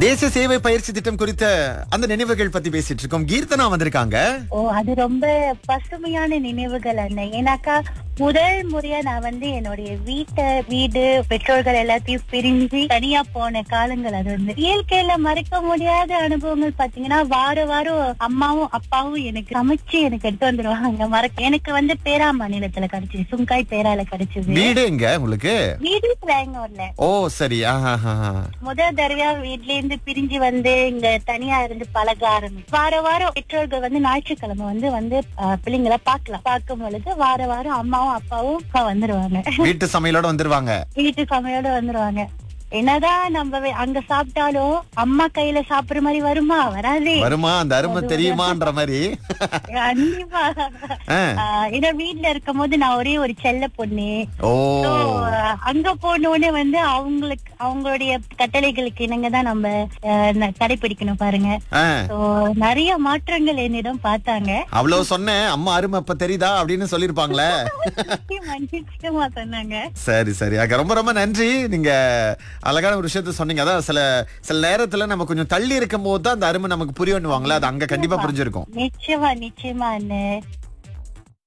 தேசிய சேவை பயிற்சி திட்டம் குறித்த அந்த நினைவுகள் பத்தி பேசிட்டு இருக்கோம். கீர்த்தனா வந்திருக்காங்க. அது ரொம்ப பசுமையான நினைவுகள் அண்ணன். ஏன்னாக்கா முதல் முறையா நான் என்னுடைய வீடு பெற்றோர்கள் எல்லாத்தையும் பிரிஞ்சு தனியா போன காலங்கள். அது இயற்கையில மறக்க முடியாத அனுபவங்கள். பாத்தீங்கன்னா வாரம் அம்மாவும் அப்பாவும் எனக்கு சமைச்சு எனக்கு எடுத்து வந்துருவாங்க. எனக்கு பேரா மாநிலத்துல கிடைச்சது, சுங்காய் பேரால கிடைச்சது. வீடு எங்க உங்களுக்கு? வீடு வேங்கூர்ல. ஓ சரி. முதல் தடவையா வீட்ல இருந்து பிரிஞ்சு இங்க தனியா இருந்து பழக ஆரம்பிச்சு. வாரம் பெற்றோர்கள் ஞாயிற்றுக்கிழமை பிள்ளைங்களை பார்க்கும் பொழுது வாரம் அம்மாவும் அப்பாவும் வந்துருவாங்க. வீட்டு சமையலோட வந்துருவாங்க. என்னதான் நம்ம அங்க சாப்பிட்டாலும் அம்மா கையில சாப்பிடுற மாதிரி வருமா அந்த அருமை தெரியுமான்ற மாதிரி. கண்டிப்பா. ஏன்னா வீட்டுல இருக்கும் போது நான் ஒரே ஒரு செல்ல பொண்ணு. அங்க போனோடனே அவங்களுடைய கட்டளைகளுக்கு இணங்கதான் நம்ம கடைபிடிக்கணும் பாருங்க. நிறைய மாற்றங்கள் என்னிடம் பார்த்தாங்க. அவ்வளவு சொன்னேன், அம்மா அருமை இப்ப தெரியுதா அப்படின்னு சொல்லிருப்பாங்களே. நிச்சயமா சொன்னாங்க. சரி சரி, ரொம்ப ரொம்ப நன்றி. நீங்க அழகான ஒரு விஷயத்த சொன்னீங்க. அதான் சில நேரத்துல நம்ம கொஞ்சம் தள்ளி இருக்கும் போது தான் அந்த அருமை நமக்கு புரியும்னுவாங்களே, அது அங்க கண்டிப்பா புரிஞ்சிருக்கும். நிச்சயமா.